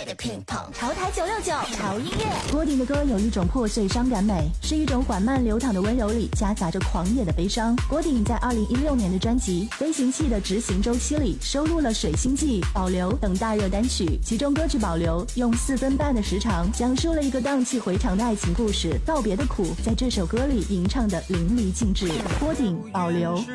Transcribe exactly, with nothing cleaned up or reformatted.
潮台九六九潮音乐。 郭顶的歌有一种破碎伤感美，是一种缓慢流淌的温柔里夹杂着狂野的悲伤。郭顶在二零一六年的专辑《飞行器的执行周期》里收录了《水星记》、《保留》等大热单曲，其中歌曲《保留》用四分半的时长讲述了一个荡气回肠的爱情故事，告别的苦在这首歌里吟唱的淋漓尽致。郭顶《保留》。